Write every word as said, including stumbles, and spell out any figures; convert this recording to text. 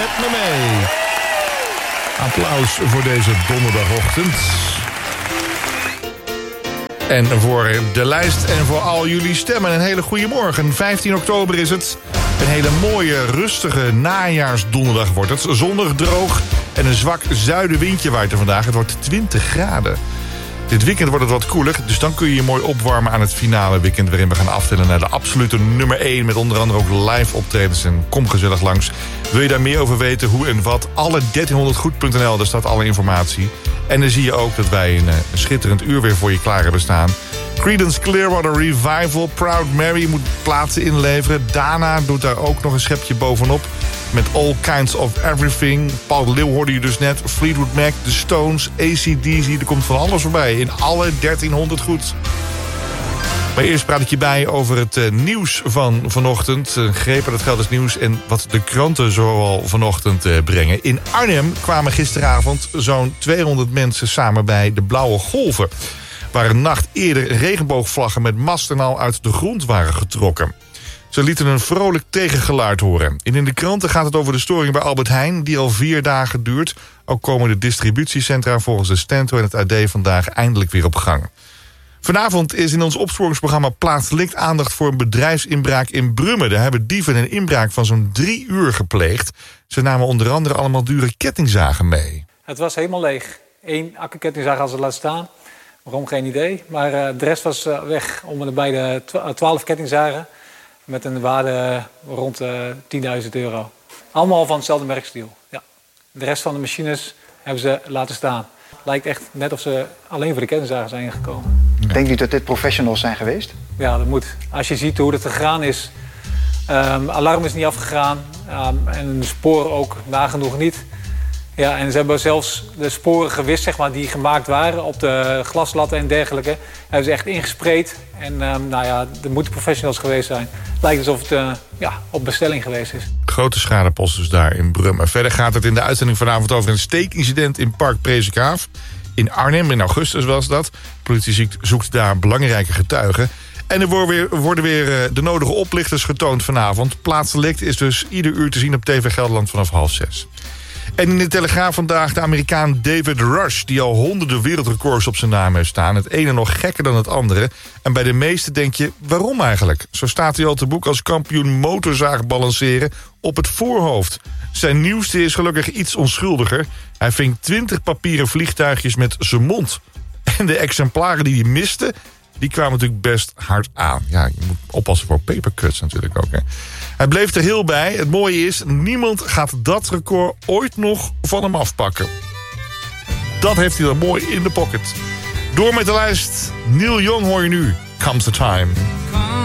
met me mee. Applaus voor deze donderdagochtend. En voor de lijst en voor al jullie stemmen een hele goede morgen. vijftien oktober is het. Een hele mooie, rustige najaarsdonderdag wordt het. Zonnig, droog en een zwak zuidenwindje waait er vandaag. Het wordt twintig graden. Dit weekend wordt het wat koeler, dus dan kun je je mooi opwarmen aan het finale weekend... waarin we gaan aftellen naar de absolute nummer één... met onder andere ook live optredens en kom gezellig langs. Wil je daar meer over weten, hoe en wat? Alle dertienhonderd goed punt n l, daar staat alle informatie. En dan zie je ook dat wij een, een schitterend uur weer voor je klaar hebben staan. Creedence Clearwater Revival, Proud Mary moet plaatsen inleveren. Dana doet daar ook nog een schepje bovenop... met All Kinds of Everything. Paul de Leeuw hoorde je dus net. Fleetwood Mac, The Stones, A C D C. Er komt van alles voorbij in alle dertienhonderd goed. Maar eerst praat ik je bij over het uh, nieuws van vanochtend. Uh, grepen, dat geldt als nieuws. En wat de kranten zoal vanochtend uh, brengen. In Arnhem kwamen gisteravond zo'n tweehonderd mensen samen bij de Blauwe Golven. Waar een nacht eerder regenboogvlaggen met mast en al uit de grond waren getrokken. Ze lieten een vrolijk tegengeluid horen. En in de kranten gaat het over de storing bij Albert Heijn... die al vier dagen duurt. Ook komen de distributiecentra volgens de Stentor en het A D vandaag eindelijk weer op gang. Vanavond is in ons opsporingsprogramma Plaatselijk aandacht voor een bedrijfsinbraak in Brummen. Daar hebben dieven een inbraak van zo'n drie uur gepleegd. Ze namen onder andere allemaal dure kettingzagen mee. Het was helemaal leeg. Eén akkerkettingzaag hadden ze laten staan. Waarom, geen idee. Maar uh, de rest was uh, weg. Om en bij de twaalf kettingzagen. Met een waarde rond uh, tienduizend euro. Allemaal van hetzelfde merkstiel. Ja. De rest van de machines hebben ze laten staan. Lijkt echt net of ze alleen voor de kettingzagen zijn gekomen. Ja. Denkt u dat dit professionals zijn geweest? Ja, dat moet. Als je ziet hoe het gegaan is. Um, alarm is niet afgegaan. Um, en de sporen ook nagenoeg niet. Ja, en ze hebben zelfs de sporen gewist, zeg maar, die gemaakt waren op de glaslatten en dergelijke. Hebben ze echt ingespreid. En um, nou ja, er moeten professionals geweest zijn. Het lijkt alsof het uh, ja, op bestelling geweest is. Grote schadepost dus daar in Brummen. Verder gaat het in de uitzending vanavond over een steekincident in Park Presikhaaf. In Arnhem, in augustus was dat. De politie zoekt daar belangrijke getuigen. En er worden weer, worden weer de nodige oplichters getoond vanavond. Plaatselijk is dus ieder uur te zien op T V Gelderland vanaf half zes. En in de Telegraaf vandaag de Amerikaan David Rush... die al honderden wereldrecords op zijn naam heeft staan. Het ene nog gekker dan het andere. En bij de meeste denk je, waarom eigenlijk? Zo staat hij al te boek als kampioen motorzaag balanceren op het voorhoofd. Zijn nieuwste is gelukkig iets onschuldiger. Hij ving twintig papieren vliegtuigjes met zijn mond. En de exemplaren die hij miste... die kwamen natuurlijk best hard aan. Ja, je moet oppassen voor papercuts natuurlijk ook. Hè. Hij bleef er heel bij. Het mooie is, niemand gaat dat record ooit nog van hem afpakken. Dat heeft hij dan mooi in de pocket. Door met de lijst. Neil Young hoor je nu. Comes the time.